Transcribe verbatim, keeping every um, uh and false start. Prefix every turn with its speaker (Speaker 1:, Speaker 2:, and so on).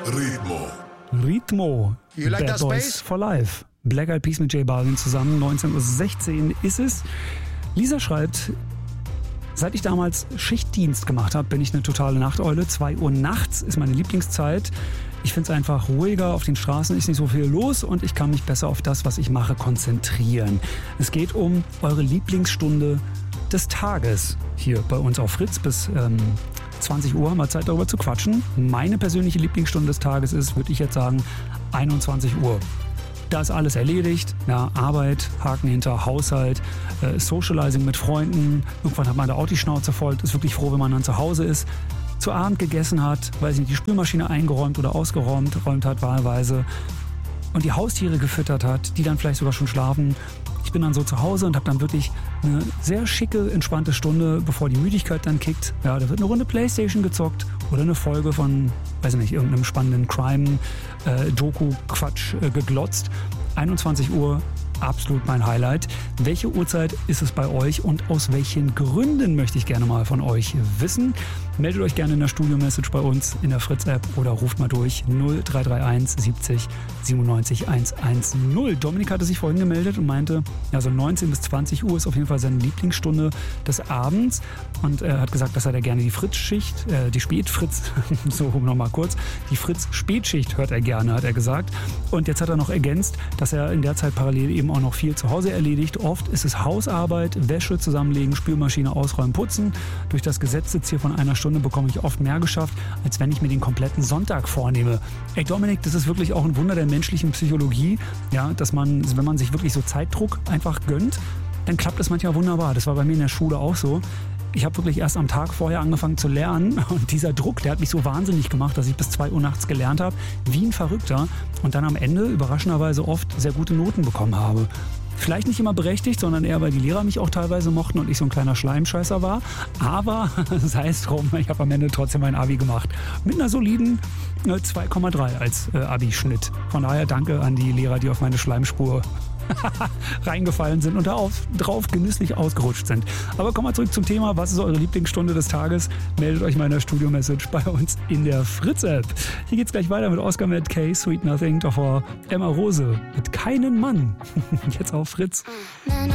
Speaker 1: Ritmo.
Speaker 2: Ritmo.
Speaker 3: You like
Speaker 2: Bad
Speaker 3: that
Speaker 2: Boys
Speaker 3: space?
Speaker 2: for Life. Black Eyed Peas mit J Balvin zusammen. neunzehn Uhr sechzehn ist es. Lisa schreibt, seit ich damals Schichtdienst gemacht habe, bin ich eine totale Nachteule. zwei Uhr nachts ist meine Lieblingszeit. Ich finde es einfach ruhiger, auf den Straßen ist nicht so viel los und ich kann mich besser auf das, was ich mache, konzentrieren. Es geht um eure Lieblingsstunde des Tages. Hier bei uns auf Fritz bis ähm, zwanzig Uhr haben wir Zeit, darüber zu quatschen. Meine persönliche Lieblingsstunde des Tages ist, würde ich jetzt sagen, einundzwanzig Uhr. Da ist alles erledigt, ja, Arbeit, Haken hinter, Haushalt, äh, Socializing mit Freunden. Irgendwann hat man da auch die Schnauze voll, ist wirklich froh, wenn man dann zu Hause ist, zu Abend gegessen hat, weiß nicht, die Spülmaschine eingeräumt oder ausgeräumt räumt hat wahlweise und die Haustiere gefüttert hat, die dann vielleicht sogar schon schlafen. Ich bin dann so zu Hause und habe dann wirklich eine sehr schicke, entspannte Stunde, bevor die Müdigkeit dann kickt. Ja, da wird eine Runde Playstation gezockt oder eine Folge von, weiß ich nicht, irgendeinem spannenden Crime-Doku-Quatsch äh, äh, geglotzt. einundzwanzig Uhr, absolut mein Highlight. Welche Uhrzeit ist es bei euch und aus welchen Gründen möchte ich gerne mal von euch wissen? Meldet euch gerne in der Studio-Message bei uns in der Fritz-App oder ruft mal durch null drei drei eins siebzig siebenundneunzig hundertzehn. Dominik hatte sich vorhin gemeldet und meinte, ja, so neunzehn bis zwanzig Uhr ist auf jeden Fall seine Lieblingsstunde des Abends und er hat gesagt, dass er da gerne die Fritz-Schicht, äh, die Spät-Fritz, so nochmal kurz, die Fritz-Spätschicht hört er gerne, hat er gesagt. Und jetzt hat er noch ergänzt, dass er in der Zeit parallel eben auch noch viel zu Hause erledigt. Oft ist es Hausarbeit, Wäsche zusammenlegen, Spülmaschine ausräumen, putzen. Durch das Gesetz hier von einer Stunde bekomme ich oft mehr geschafft, als wenn ich mir den kompletten Sonntag vornehme. Ey Dominik, das ist wirklich auch ein Wunder der menschlichen Psychologie, ja, dass man, wenn man sich wirklich so Zeitdruck einfach gönnt, dann klappt das manchmal wunderbar. Das war bei mir in der Schule auch so. Ich habe wirklich erst am Tag vorher angefangen zu lernen und dieser Druck, der hat mich so wahnsinnig gemacht, dass ich bis zwei Uhr nachts gelernt habe, wie ein Verrückter und dann am Ende überraschenderweise oft sehr gute Noten bekommen habe. Vielleicht nicht immer berechtigt, sondern eher, weil die Lehrer mich auch teilweise mochten und ich so ein kleiner Schleimscheißer war. Aber sei es drum, ich habe am Ende trotzdem mein Abi gemacht. Mit einer soliden äh, zwei Komma drei als äh, Abi-Schnitt. Von daher danke an die Lehrer, die auf meine Schleimspur reingefallen sind und darauf, drauf genüsslich ausgerutscht sind. Aber kommen wir zurück zum Thema. Was ist eure Lieblingsstunde des Tages? Meldet euch mal in der Studio-Message bei uns in der Fritz-App. Hier geht's gleich weiter mit Oscar Matt K, Sweet Nothing, davor Emma Rose mit Keinen Mann. Jetzt auf Fritz.
Speaker 4: Na, na.